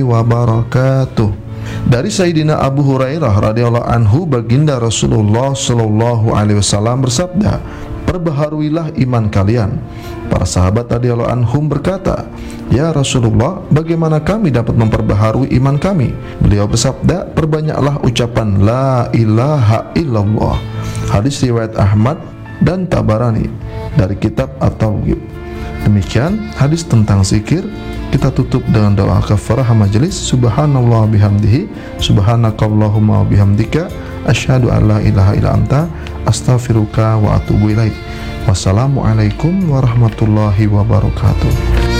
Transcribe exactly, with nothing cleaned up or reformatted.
wabarakatuh. Dari Sayyidina Abu Hurairah radhiyallahu anhu, baginda Rasulullah sallallahu alaihi wasallam bersabda, perbaharuilah iman kalian. Para sahabat radhiyallahu anhum berkata, ya Rasulullah, bagaimana kami dapat memperbaharui iman kami? Beliau bersabda, perbanyaklah ucapan la ilaha illallah. Hadis riwayat Ahmad dan Tabarani dari kitab At-Tauhid. Demikian hadis tentang zikir. Kita tutup dengan doa kafarah majelis. Subhanallah bihamdihi, subhanakallahumma bihamdika, asyhadu an la ilaha illa anta, astaghfiruka wa atubu ilaik. Wassalamualaikum warahmatullahi wabarakatuh.